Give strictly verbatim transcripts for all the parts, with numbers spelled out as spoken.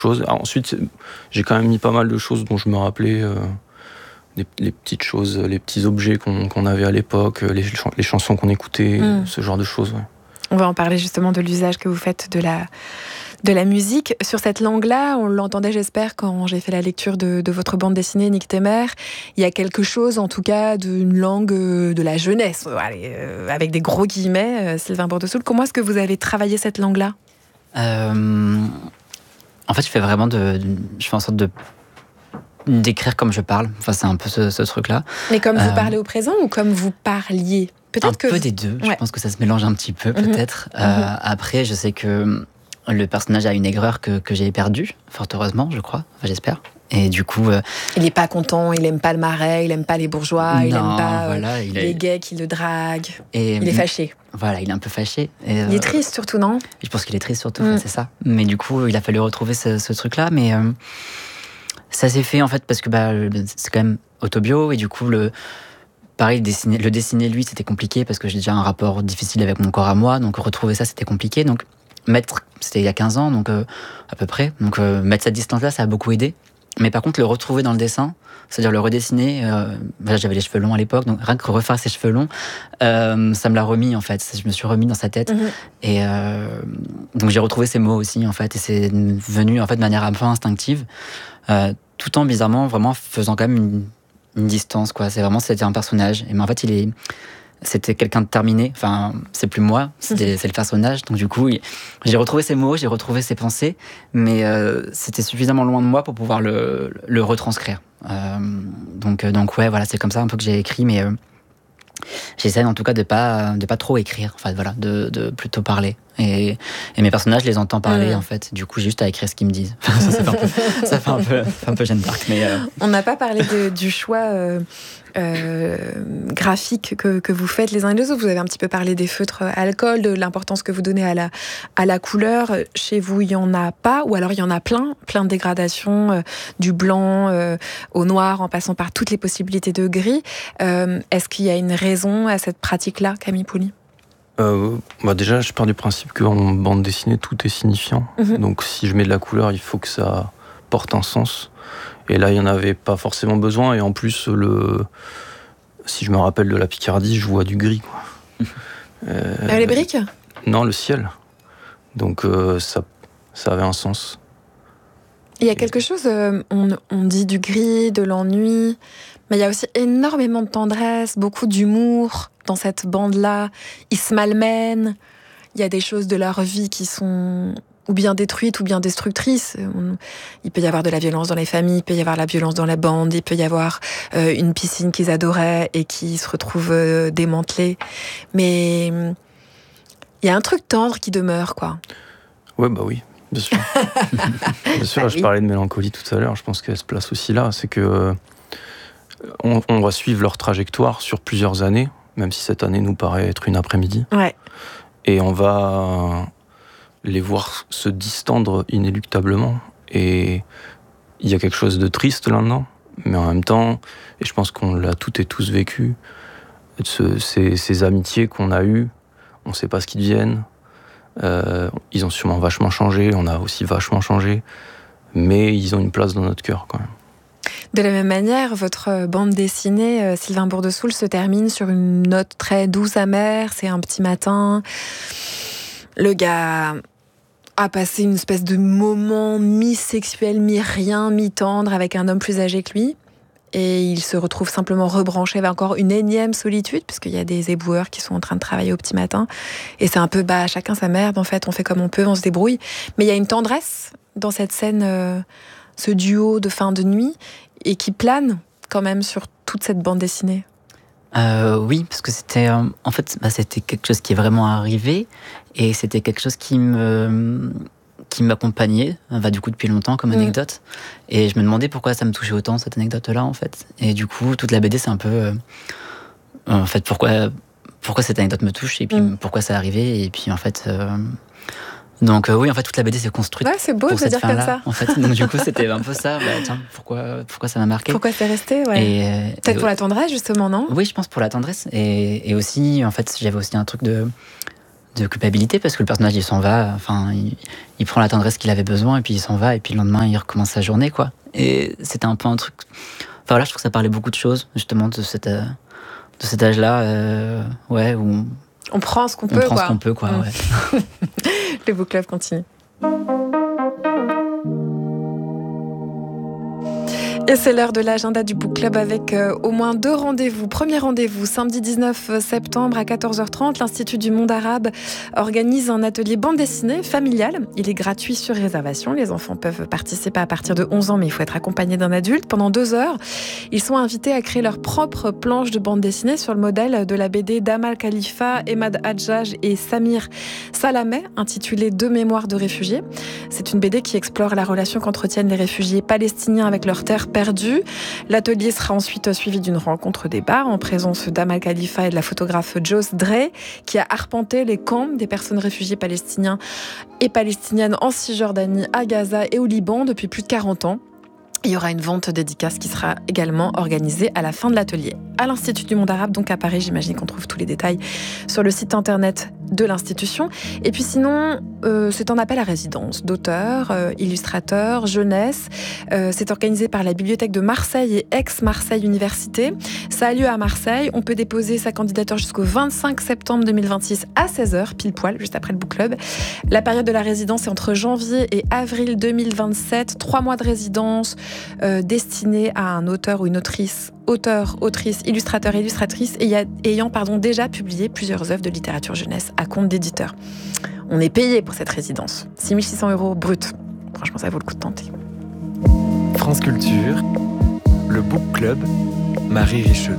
Chose. Alors ensuite, j'ai quand même mis pas mal de choses dont je me rappelais, euh, les, les petites choses, les petits objets qu'on, qu'on avait à l'époque, les, les chansons qu'on écoutait, mmh. ce genre de choses. Ouais. On va en parler justement de l'usage que vous faites de la, de la musique. Sur cette langue-là, on l'entendait, j'espère, quand j'ai fait la lecture de, de votre bande dessinée, Nick Temer. Il y a quelque chose, en tout cas, d'une langue de la jeunesse, allez, euh, avec des gros guillemets, euh, Sylvain Bourdesoul. Comment est-ce que vous avez travaillé cette langue-là ? euh, En fait, je fais vraiment de, de... Je fais en sorte de... d'écrire comme je parle. Enfin, c'est un peu ce, ce truc-là. Mais comme euh, vous parlez au présent ou comme vous parliez ? Peut-être un que peu vous... des deux. Ouais. Je pense que ça se mélange un petit peu, peut-être. Mmh. Euh, mmh. Après, je sais que le personnage a une aigreur que, que j'ai perdue, fort heureusement, je crois. Enfin, j'espère. Et du coup... Euh... Il n'est pas content, il n'aime pas le marais, il n'aime pas les bourgeois, non, il n'aime pas voilà, euh, il les est... gays qui le draguent. Et il est fâché. Voilà, il est un peu fâché. Et, il euh... est triste surtout, non ? Je pense qu'il est triste surtout, mmh. c'est ça. Mais du coup, il a fallu retrouver ce, ce truc-là. Mais euh, ça s'est fait, en fait, parce que bah, c'est quand même autobio. Et du coup, le... Pareil, le dessiner, le dessiner, lui, c'était compliqué parce que j'ai déjà un rapport difficile avec mon corps à moi. Donc, retrouver ça, c'était compliqué. Donc, mettre, c'était il y a quinze ans, donc euh, à peu près. Donc, euh, mettre cette distance-là, ça a beaucoup aidé. Mais par contre, le retrouver dans le dessin, c'est-à-dire le redessiner, euh, voilà, j'avais les cheveux longs à l'époque, donc rien que refaire ses cheveux longs, euh, ça me l'a remis, en fait. Je me suis remis dans sa tête. Mm-hmm. Et euh, donc, j'ai retrouvé ces mots aussi, en fait. Et c'est venu, en fait, de manière un peu instinctive, euh, tout en, bizarrement, vraiment faisant quand même une une distance, quoi. C'est vraiment, c'était un personnage. Et mais en fait, il est, c'était quelqu'un de terminé. Enfin, c'est plus moi, c'était, c'est le personnage. Donc du coup, il, j'ai retrouvé ses mots, j'ai retrouvé ses pensées, mais euh, c'était suffisamment loin de moi pour pouvoir le, le retranscrire. Euh, donc, donc ouais, voilà, c'est comme ça un peu que j'ai écrit, mais euh, j'essaie en tout cas de pas, de pas trop écrire. Enfin voilà, de, de plutôt parler. Et, et mes personnages, je les entends parler, mmh. en fait. Du coup, j'ai juste à écrire ce qu'ils me disent. ça, fait un peu, ça fait un peu, un peu Jeanne d'Arc. Mais euh... On n'a pas parlé de, du choix euh, euh, graphique que, que vous faites les uns et les autres. Vous avez un petit peu parlé des feutres à alcool, de l'importance que vous donnez à la, à la couleur. Chez vous, il n'y en a pas, ou alors il y en a plein, plein de dégradations, euh, du blanc euh, au noir, en passant par toutes les possibilités de gris. Euh, est-ce qu'il y a une raison à cette pratique-là, Camille Pouli ? Euh, bah déjà, je pars du principe qu'en bande dessinée, tout est signifiant. Mmh. Donc, si je mets de la couleur, il faut que ça porte un sens. Et là, il n'y en avait pas forcément besoin. Et en plus, le... si je me rappelle de la Picardie, je vois du gris, quoi. Mmh. Euh... Euh, les briques ? Non, le ciel. Donc, euh, ça, ça avait un sens. Il y a quelque chose, euh, on, on dit du gris, de l'ennui, mais il y a aussi énormément de tendresse, beaucoup d'humour dans cette bande-là. Ils se malmènent, il y a des choses de leur vie qui sont ou bien détruites ou bien destructrices. On, il peut y avoir de la violence dans les familles, il peut y avoir la violence dans la bande, il peut y avoir euh, une piscine qu'ils adoraient et qui se retrouve euh, démantelée. Mais il y a un truc tendre qui demeure, quoi. Ouais, bah oui. Bien sûr. Bien sûr, ah, je oui. parlais de mélancolie tout à l'heure, je pense qu'elle se place aussi là. C'est que on, on va suivre leur trajectoire sur plusieurs années, même si cette année nous paraît être une après-midi. Ouais. Et on va les voir se distendre inéluctablement. Et il y a quelque chose de triste là-dedans, mais en même temps, et je pense qu'on l'a toutes et tous vécu, ce, ces, ces amitiés qu'on a eues, on ne sait pas ce qu'ils deviennent. Euh, ils ont sûrement vachement changé, on a aussi vachement changé, mais ils ont une place dans notre cœur quand même. De la même manière, votre bande dessinée, euh, Sylvain Bourdesoul, se termine sur une note très douce, amère. C'est un petit matin. Le gars a passé une espèce de moment mi-sexuel, mi-rien, mi-tendre avec un homme plus âgé que lui. Et il se retrouve simplement rebranché avec encore une énième solitude, puisqu'il y a des éboueurs qui sont en train de travailler au petit matin. Et c'est un peu, bah, chacun sa merde, en fait, on fait comme on peut, on se débrouille. Mais il y a une tendresse dans cette scène, euh, ce duo de fin de nuit, et qui plane quand même sur toute cette bande dessinée. Euh, oui, parce que c'était, euh, en fait, bah, c'était quelque chose qui est vraiment arrivé, et c'était quelque chose qui me... qui m'accompagnait, bah, du coup, depuis longtemps, comme anecdote. Mmh. Et je me demandais pourquoi ça me touchait autant, cette anecdote-là, en fait. Et du coup, toute la B D, c'est un peu... Euh, en fait, pourquoi, pourquoi cette anecdote me touche, et puis mmh. pourquoi ça arrivé, et puis, en fait... Euh, donc, euh, oui, en fait, toute la B D s'est construite. Ouais, c'est beau de dire comme ça. En fait. Donc, du coup, c'était un peu ça. Bah, tiens, pourquoi, pourquoi ça m'a marqué ? Pourquoi c'est resté, ouais. Et, Peut-être et, pour la tendresse, justement, non ? Oui, je pense pour la tendresse. Et, et aussi, en fait, j'avais aussi un truc de... de culpabilité parce que le personnage il s'en va, enfin il, il prend la tendresse qu'il avait besoin et puis il s'en va et puis le lendemain il recommence sa journée quoi. Et c'était un peu un truc. Enfin voilà, je trouve que ça parlait beaucoup de choses justement de cette euh, de cet âge-là, euh, ouais où on prend ce qu'on on peut. On prend quoi. ce qu'on peut quoi. Mmh. Ouais. Le book club continue. Et c'est l'heure de l'agenda du Book Club avec euh, au moins deux rendez-vous. Premier rendez-vous, samedi dix-neuf septembre à quatorze heures trente, l'Institut du Monde Arabe organise un atelier bande dessinée familial. Il est gratuit sur réservation. Les enfants peuvent participer à partir de onze ans, mais il faut être accompagné d'un adulte. Pendant deux heures, ils sont invités à créer leur propre planche de bande dessinée sur le modèle de la B D d'Amal Khalifa, Emad Hadjaj et Samir Salameh, intitulée « Deux mémoires de réfugiés ». C'est une B D qui explore la relation qu'entretiennent les réfugiés palestiniens avec leur terre perdue. L'atelier sera ensuite suivi d'une rencontre débat en présence d'Amal Khalifa et de la photographe Joss Drey, qui a arpenté les camps des personnes réfugiées palestiniens et palestiniennes en Cisjordanie, à Gaza et au Liban depuis plus de quarante ans. Il y aura une vente dédicace qui sera également organisée à la fin de l'atelier. À l'Institut du Monde Arabe, donc à Paris, j'imagine qu'on trouve tous les détails sur le site internet de l'institution. Et puis sinon, euh, c'est un appel à résidence d'auteurs, euh, illustrateurs, jeunesse. Euh, c'est organisé par la Bibliothèque de Marseille et ex-Marseille Université. Ça a lieu à Marseille. On peut déposer sa candidature jusqu'au vingt-cinq septembre deux mille vingt-six à seize heures, pile poil, juste après le book club. La période de la résidence est entre janvier et avril deux mille vingt-sept. Trois mois de résidence euh, destinés à un auteur ou une autrice, auteur, autrice, illustrateur, illustratrice, et ayant pardon, déjà publié plusieurs œuvres de littérature jeunesse à compte d'éditeur. On est payé pour cette résidence. six mille six cents euros brut. Franchement, ça vaut le coup de tenter. France Culture, le Book Club, Marie Richeux.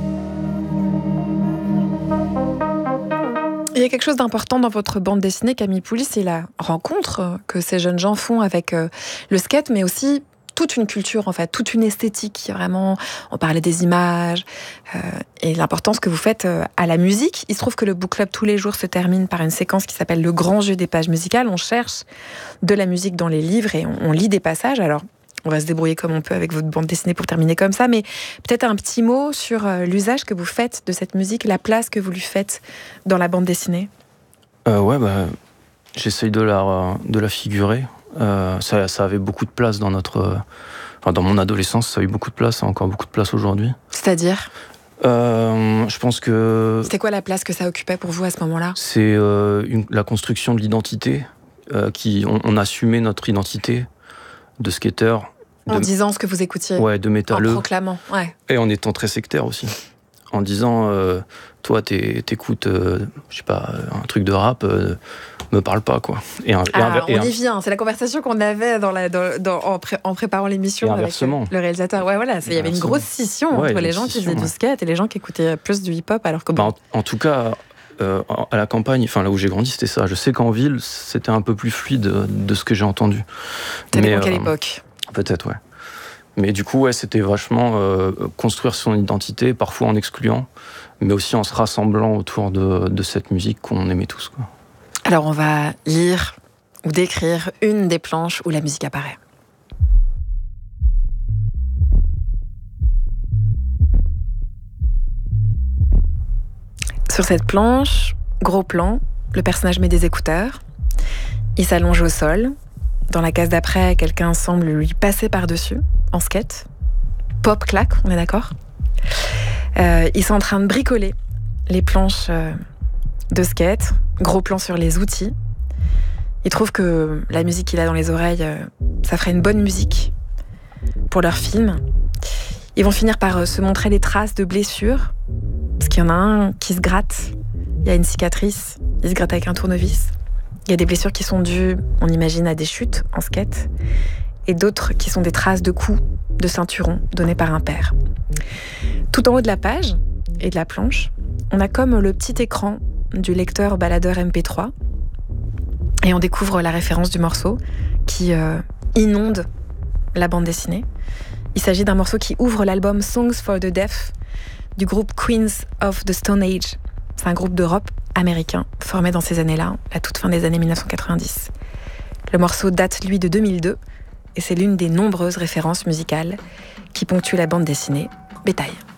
Il y a quelque chose d'important dans votre bande dessinée, Camille Pouly, c'est la rencontre que ces jeunes gens font avec le skate, mais aussi toute une culture, en fait, toute une esthétique. Vraiment, on parlait des images euh, et l'importance que vous faites euh, à la musique. Il se trouve que le book club tous les jours se termine par une séquence qui s'appelle le grand jeu des pages musicales. On cherche de la musique dans les livres et on, on lit des passages. Alors, on va se débrouiller comme on peut avec votre bande dessinée pour terminer comme ça, mais peut-être un petit mot sur euh, l'usage que vous faites de cette musique, la place que vous lui faites dans la bande dessinée. Euh, ouais, bah, j'essaye de la, de la figurer. Euh, ça, ça avait beaucoup de place dans notre, euh, enfin, dans mon adolescence, ça a eu beaucoup de place, ça a encore beaucoup de place aujourd'hui. C'est-à-dire euh, Je pense que... C'était quoi la place que ça occupait pour vous à ce moment-là ? C'est euh, une, la construction de l'identité, euh, qui, on, on assumait notre identité de skater. En de, disant ce que vous écoutiez. Ouais, de métalleux. En proclamant, ouais. Et en étant très sectaire aussi. En disant, euh, toi, t'es, t'écoutes, euh, je sais pas, un truc de rap, euh, me parle pas, quoi. Et un, ah, et un, on y vient. C'est la conversation qu'on avait dans la, dans, dans, en, pré, en préparant l'émission avec le réalisateur. Ouais, voilà, il y avait une grosse scission ouais, entre les gens qui faisaient ouais. du skate et les gens qui écoutaient plus du hip-hop, alors que bon... bah, en, en tout cas, euh, à la campagne, enfin là où j'ai grandi, c'était ça. Je sais qu'en ville, c'était un peu plus fluide de, de ce que j'ai entendu. Ça dépend quelle euh, époque. Peut-être, ouais. Mais du coup, ouais, c'était vachement euh, construire son identité, parfois en excluant, mais aussi en se rassemblant autour de, de cette musique qu'on aimait tous, quoi. Alors, on va lire ou décrire une des planches où la musique apparaît. Sur cette planche, gros plan, le personnage met des écouteurs, il s'allonge au sol. Dans la case d'après, quelqu'un semble lui passer par-dessus, en skate. Pop, clac, on est d'accord ? euh, Ils sont en train de bricoler les planches euh, de skate. Gros plan sur les outils. Ils trouvent que la musique qu'il a dans les oreilles, euh, ça ferait une bonne musique pour leur film. Ils vont finir par euh, se montrer les traces de blessures. Parce qu'il y en a un qui se gratte. Il y a une cicatrice. Il se gratte avec un tournevis. Il y a des blessures qui sont dues, on imagine, à des chutes en skate, et d'autres qui sont des traces de coups de ceinturon donnés par un père. Tout en haut de la page et de la planche, on a comme le petit écran du lecteur baladeur M P trois, et on découvre la référence du morceau qui euh, inonde la bande dessinée. Il s'agit d'un morceau qui ouvre l'album Songs for the Deaf du groupe Queens of the Stone Age. C'est un groupe de rock américain formé dans ces années-là, la toute fin des années mille neuf cent quatre-vingt-dix. Le morceau date, lui, de deux mille deux, et c'est l'une des nombreuses références musicales qui ponctuent la bande dessinée Bétail.